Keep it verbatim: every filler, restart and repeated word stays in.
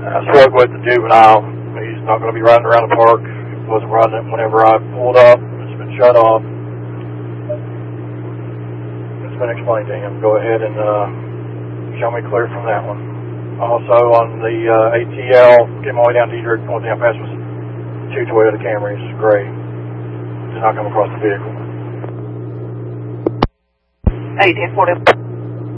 I spoke with the juvenile. He's not going to be riding around the park. He wasn't riding it whenever I pulled up. It's been shut off. It's been explained to him. Go ahead and uh, show me clear from that one. Also on the uh, A T L, came all the way down to Edric. Only thing I passed was two Toyota Camrys, gray. Did not come across the vehicle. eighteen forty.